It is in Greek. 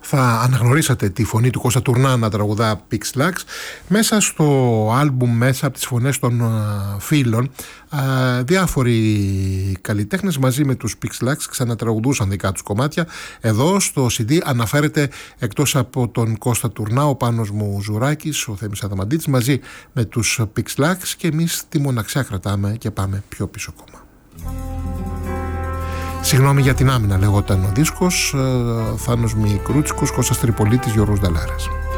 θα αναγνωρίσατε τη φωνή του Κώστα Τουρνά να τραγουδά Pixlax μέσα στο άλμπουμ, μέσα από τις φωνές των φίλων. Διάφοροι καλλιτέχνες μαζί με τους Pixlax ξανατραγουδούσαν δικά τους κομμάτια. Εδώ στο CD αναφέρεται, εκτός από τον Κώστα Τουρνά, ο Πάνος Μουζουράκης, ο Θέμης Αδαμαντίτης μαζί με τους Pixlax, και εμείς τη μοναξιά κρατάμε και πάμε πιο πίσω ακόμα. Συγγνώμη για την άμυνα λέγονταν ο δίσκος, Θάνος Μικρούτσικος, Κώστας Τριπολίτης, Γιώργος Νταλάρας.